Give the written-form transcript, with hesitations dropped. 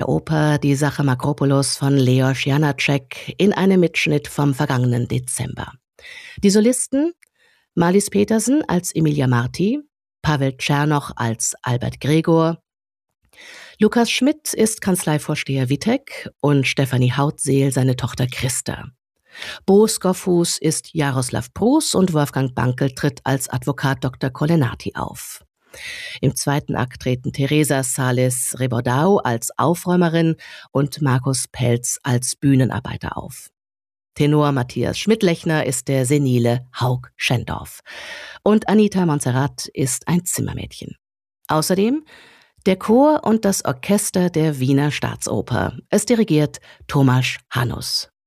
der Oper Die Sache Makropoulos von Leos Janáček in einem Mitschnitt vom vergangenen Dezember. Die Solisten: Marlies Petersen als Emilia Marti, Pavel Czernoch als Albert Gregor, Lukas Schmidt ist Kanzleivorsteher Wittek und Stefanie Hautseel seine Tochter Christa. Bo Skoffhus ist Jaroslav Prus und Wolfgang Bankel tritt als Advokat Dr. Kolenati auf. Im zweiten Akt treten Teresa Sales Rebordau als Aufräumerin und Markus Pelz als Bühnenarbeiter auf. Tenor Matthias Schmidtlechner ist der senile Haug Schendorf. Und Anita Montserrat ist ein Zimmermädchen. Außerdem der Chor und das Orchester der Wiener Staatsoper. Es dirigiert Tomasz Hanus.